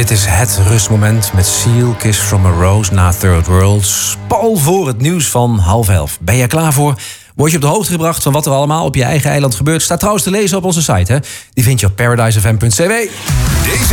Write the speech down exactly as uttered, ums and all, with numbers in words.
Dit is het rustmoment met Seal, Kiss from a Rose na Third World. Pal voor het nieuws van half elf. Ben je klaar voor? Word je op de hoogte gebracht van wat er allemaal op je eigen eiland gebeurt? Staat trouwens te lezen op onze site, hè? Die vind je op paradise f m punt c w. Deze